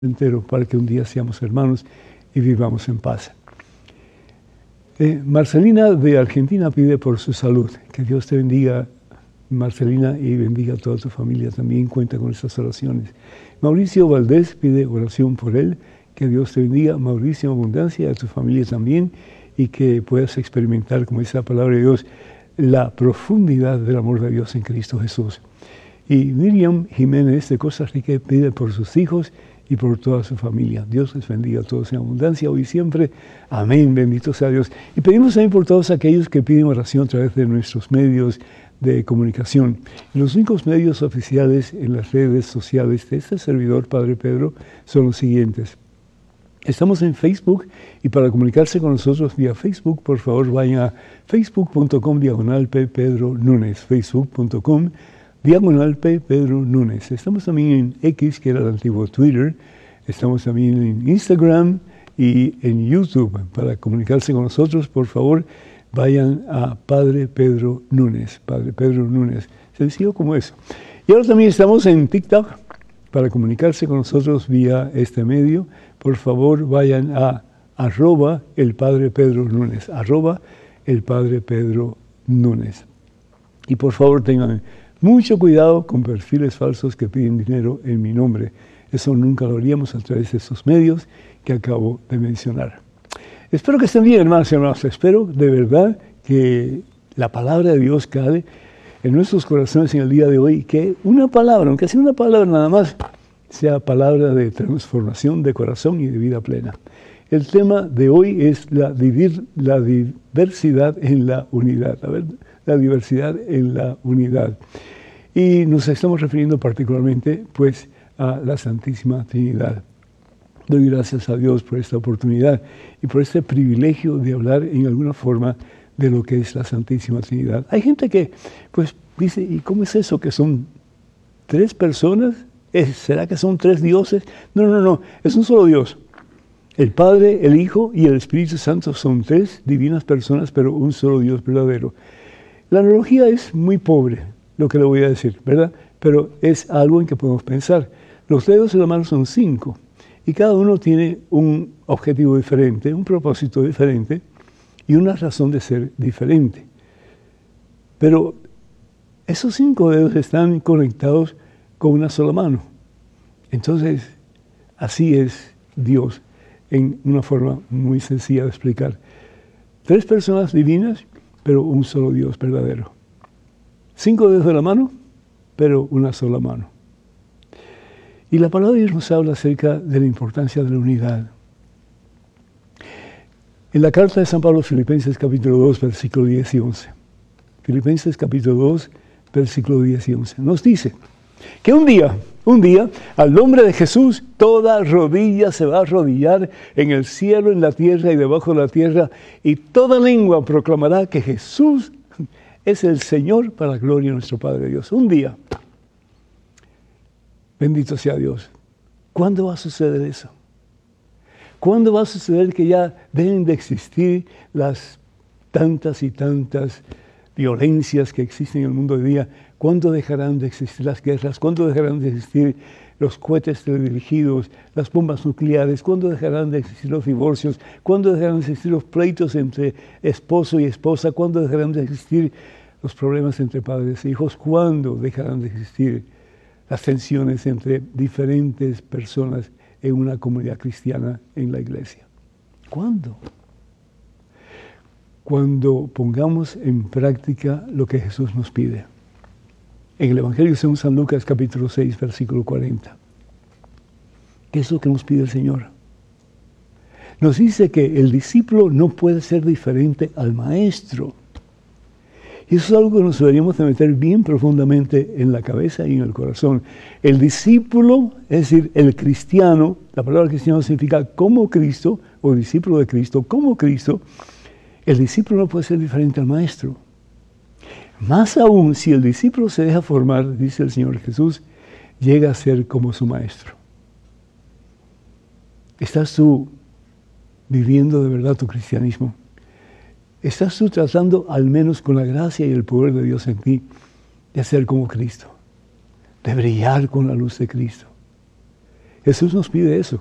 entero para que un día seamos hermanos y vivamos en paz. Marcelina de Argentina pide por su salud. Que Dios te bendiga, Marcelina, y bendiga a toda tu familia. También cuenta con estas oraciones. Mauricio Valdés pide oración por él. Que Dios te bendiga, Mauricio, en abundancia, y a tu familia también, y que puedas experimentar, como dice la palabra de Dios, la profundidad del amor de Dios en Cristo Jesús. Y Miriam Jiménez de Costa Rica pide por sus hijos y por toda su familia. Dios les bendiga a todos en abundancia, hoy y siempre. Amén, bendito sea Dios. Y pedimos también por todos aquellos que piden oración a través de nuestros medios de comunicación. Los únicos medios oficiales en las redes sociales de este servidor, Padre Pedro, son los siguientes. Estamos en Facebook, y para comunicarse con nosotros vía Facebook, por favor vayan a facebook.com/P. Núñez, facebook.com/P. Núñez. Estamos también en X, que era el antiguo Twitter. Estamos también en Instagram y en YouTube. Para comunicarse con nosotros, por favor, vayan a Padre Pedro Núñez. Padre Pedro Núñez. Sencillo como eso. Y ahora también estamos en TikTok. Para comunicarse con nosotros vía este medio, por favor vayan a @elpadrepedronúñez, @elpadrepedronúñez. Y por favor tengan mucho cuidado con perfiles falsos que piden dinero en mi nombre. Eso nunca lo haríamos a través de esos medios que acabo de mencionar. Espero que estén bien, hermanos y hermanas. Espero de verdad que la palabra de Dios cale en nuestros corazones en el día de hoy, que una palabra, aunque sea una palabra nada más, sea palabra de transformación de corazón y de vida plena. El tema de hoy es vivir la diversidad en la unidad. A ver, la diversidad en la unidad. Y nos estamos refiriendo particularmente, pues, a la Santísima Trinidad. Doy gracias a Dios por esta oportunidad y por este privilegio de hablar en alguna forma de lo que es la Santísima Trinidad. Hay gente que, pues, dice, ¿y cómo es eso? ¿Que son tres personas? ¿Será que son tres dioses? No, es un solo Dios. El Padre, el Hijo y el Espíritu Santo son tres divinas personas, pero un solo Dios verdadero. La analogía es muy pobre, lo que le voy a decir, ¿verdad? Pero es algo en que podemos pensar. Los dedos de la mano son 5, y cada uno tiene un objetivo diferente, un propósito diferente, y una razón de ser diferente. Pero esos 5 dedos están conectados con una sola mano. Entonces, así es Dios, en una forma muy sencilla de explicar. 3 personas divinas, pero un solo Dios verdadero. 5 dedos de la mano, pero una sola mano. Y la palabra de Dios nos habla acerca de la importancia de la unidad. En la carta de San Pablo, Filipenses capítulo 2, versículo 10 y 11. Filipenses capítulo 2, versículo 10 y 11. Nos dice que un día, al nombre de Jesús, toda rodilla se va a arrodillar en el cielo, en la tierra y debajo de la tierra, y toda lengua proclamará que Jesús es el Señor, para la gloria de nuestro Padre Dios. Un día. Bendito sea Dios. ¿Cuándo va a suceder eso? ¿Cuándo va a suceder que ya dejen de existir las tantas y tantas violencias que existen en el mundo hoy día? ¿Cuándo dejarán de existir las guerras? ¿Cuándo dejarán de existir los cohetes teledirigidos, las bombas nucleares? ¿Cuándo dejarán de existir los divorcios? ¿Cuándo dejarán de existir los pleitos entre esposo y esposa? ¿Cuándo dejarán de existir los problemas entre padres e hijos? ¿Cuándo dejarán de existir las tensiones entre diferentes personas en una comunidad cristiana en la iglesia? ¿Cuándo? Cuando pongamos en práctica lo que Jesús nos pide. En el Evangelio según San Lucas, capítulo 6, versículo 40. ¿Qué es lo que nos pide el Señor? Nos dice que el discípulo no puede ser diferente al maestro. Y eso es algo que nos deberíamos de meter bien profundamente en la cabeza y en el corazón. El discípulo, es decir, el cristiano, la palabra cristiano significa como Cristo, o discípulo de Cristo, como Cristo. El discípulo no puede ser diferente al maestro. Más aún, si el discípulo se deja formar, dice el Señor Jesús, llega a ser como su maestro. ¿Estás tú viviendo de verdad tu cristianismo? ¿Estás tú tratando, al menos con la gracia y el poder de Dios en ti, de ser como Cristo? De brillar con la luz de Cristo. Jesús nos pide eso,